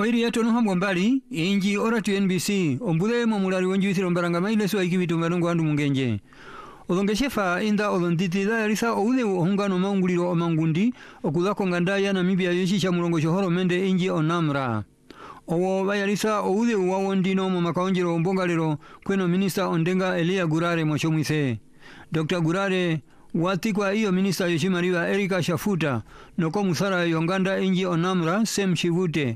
Oiri yato nuhambo mbali, inji oratu NBC, ombude momulari wenjuithiro mbaranga maileso aikibitu mbalungu andu mungenje. Olongeshefa inda olonditida yarisa oude ohungano maunguliro omangundi, okudako ngandaya Namibia yoshisha mulongo shohoro mende inji onamra. Owo bayarisa oude uwawondino momakaonjero ombongalero kweno Minister Ondenga Elia Gurare moshomwise. Dr. Gurare watikwa iyo Minister Yoshimariwa Erika Shafuta, noko musara yonganda inji onamra Sem Shivute.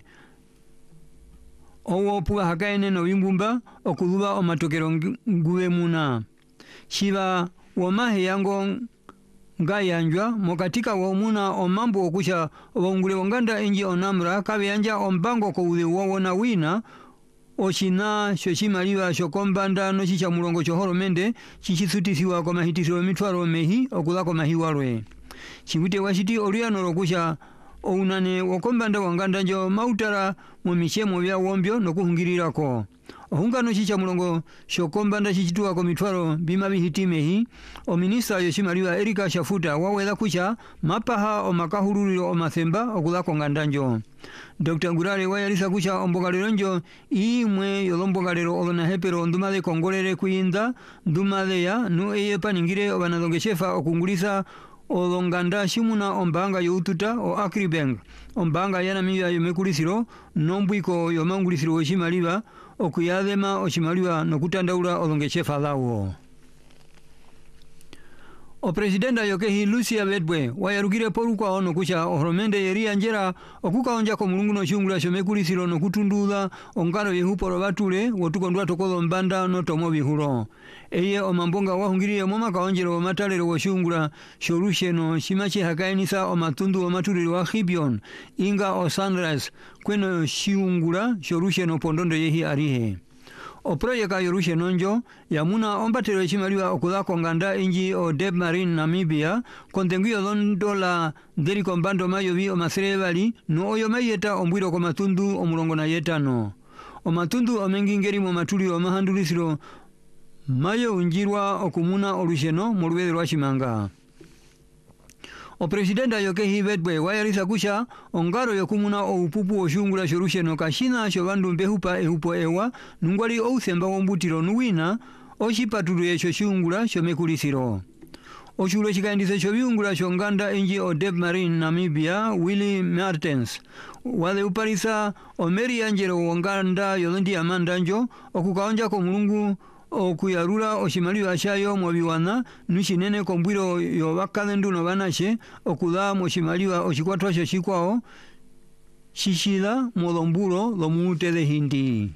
Owo puga hakaene no wimbumba okuduba omatokero nguwe muna. Shiva womahe yango ngayanjwa mokatika womuna omambo okusha obongule wonganda inji onamra kabe yanja ombango ko ude wona wina oshina shoshimaliwa shokombanda no chicha mulongo chohoro mende chichitutisiwa kwa mahitisiro mitwaro mehi okudako mahiwarwe. Chibute washiti oriano rokusha ounane wakombanda wanganda njo mautara mwemishemo vya wombyo no kuhungirirako. Ohungano chicha mulongo shokombanda chichitua kwa mitwaro bima bihitimehi o Minister Yoshimariwa Erika Shafuta wawela kucha mapaha o makahururiro o mathemba okudako ngandanjo. Dr. Gurare wayarisa kucha ombogalero njo imwe yolombogalero olona hepero ndumale kongolere kuinda ndumale ya nu eye paningire obanadongeshefa okungulisa olonganda shimuna ombanga yoututa o Agribank ombanga ya Namibia yomekulisiro nombwiko yomangulisiro oshimaliwa okuyadema oshimaliwa nokutandaula olongeshefa lawo. O presidenta yokehi Lucia Bedwe wayarukire porukwa ono kucha ohromende yeri anjera okukaonja ko mulungu no shungula shomekulisiro no kutundula ongaro yehuporo batule wotukondwa tokolo mbanda no tomo bihuro. Eye omambonga wahungiriye moma kaonjero matalero wo shungula shorusheno shimachi hakainisa o matundu o matuliro wa Gibeon inga o Sunrise kweno shungula shorusheno pondondo yehi arihe. O projeka yorushe nonjo yamuna ombatero ishimaliwa okudako nganda inji o Deb Marine Namibia kontenguyo $1 nderi kombando mayovi o maserebali no oyo mayeta ombwiro ko matundu omulongo na yetano. O matundu omengingeri mo matuli o mahandulisiro mayo unjirwa okumuna olusheno mu lubere lwa Shimanga. O presidenta yokehi Bedwe wayarisa kusha ongaro yokumuna o upupu oshungula shorusheno kashina shovandu mbehupa ehupo ewa nungwali ousemba wombutiro nuwina oshipatulu esho shungula shomekulisiro. Oshulo shikaindise shobiungula shonganda inji o Deb Marine Namibia Willie Martens wale uparisa o Mary Angelo wonganda yolondi amandanjo okukaonja ko mulungu okuyarula oshimaliwa ashayo mwabiwana nushinene kombwiro yo bakalendu no banashe okuda moshimaliwa oshikwatwa sho shikwao shishila molombulo lomutele hindi.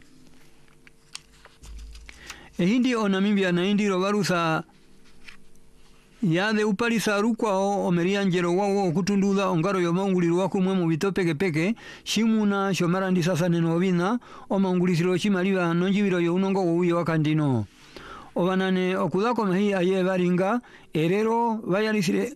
Hindi o Namibia na hindi robarusa yade upalisa rukwao o Meriangelo wawo okutundula ongaro yo maunguliro wakumwe mu bitopeke peke shimuna shomarandi sasa nenobina o maungulisiro shimaliwa nonjibiro yo unongo wuyo wakandino. Obanane okudako mehi aye baringa erero bayarisire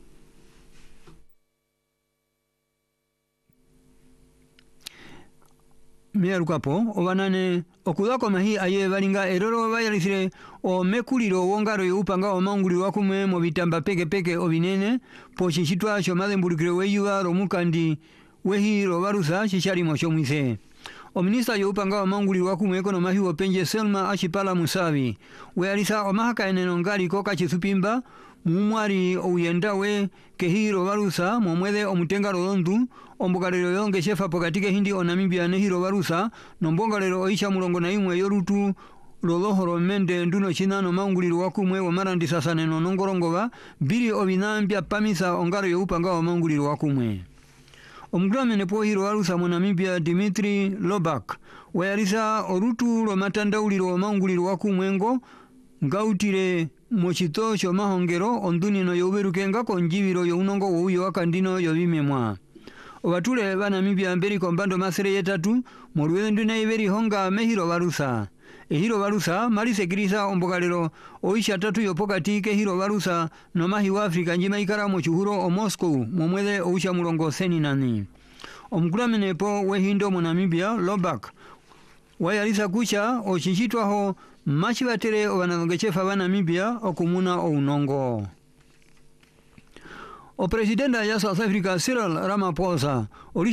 Miarukapo obanane okudako mehi aye baringa erero bayarisire o mekuliro wongaro yo upanga o maunguliro wakumwe mu bitamba peke peke obinene po shishitwa shomade mburikiro weyuwa romukandi wehi robarusa shishari moshomwise. O Minister youpanga wa manguliro wakumwe kono mahi wapenje Selma Ashipala Musavi wearisa o mahaka enenongari koka chisupimba mumwari ouyendawe kehiro barusa momwede omutengaro londu ombogalero yonge shefa pokatike hindi o Namibia nehiro barusa nombongalero oisha mulongo na imwe yorutu lolohoro mende nduno chinano manguliro wakumwe wa marandi sasane no nongorongoba biri obinambia pamisa ongaro youpanga wa manguliro wakumwe. Omgramene po hiro arusa mo Namibia Dimitri Lobak wayarisa orutu lo matandauliro o maunguliro wakumwengo ngautire mochito sho mahongero onduni no yoberukenga konjibiro yo unongo wuyo wakandino yo bimemwa. Obatule ba Namibia mberi kombando masere yetatu molwende ndune iberi honga mehiro barusa. Ehiro barusa mali sekirisa ombogalero oisha tatu yopokati ke hiro barusa no mahi wa Afrika njima ikara mochuhuro o Moscow momwede oisha mulongo seni nani. Omkulamene po wehindo mo Namibia Lobak wayarisa kucha o shinshitwa ho machibatere obanadongechefa ba Namibia okumuna o unongo. O presidenta ya South Africa Cyril Ramaphosa